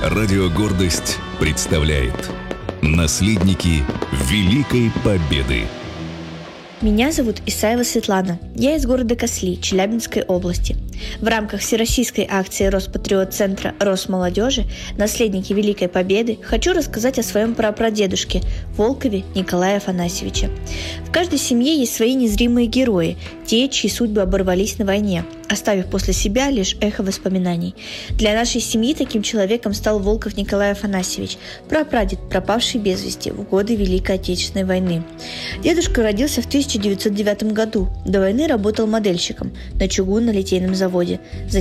Радио «Гордость» представляет «Наследники Великой Победы». Меня зовут Исаева Светлана. Я из города Косли, Челябинской области. В рамках всероссийской акции Роспатриот-центра Росмолодежи «Наследники Великой Победы» хочу рассказать о своем прапрадедушке Волкове Николае Афанасьевиче. В каждой семье есть свои незримые герои, те, чьи судьбы оборвались на войне, оставив после себя лишь эхо воспоминаний. Для нашей семьи таким человеком стал Волков Николай Афанасьевич, прапрадед, пропавший без вести в годы Великой Отечественной войны. Дедушка родился в 1909 году. До войны работал модельщиком на чугунно-литейном заводе.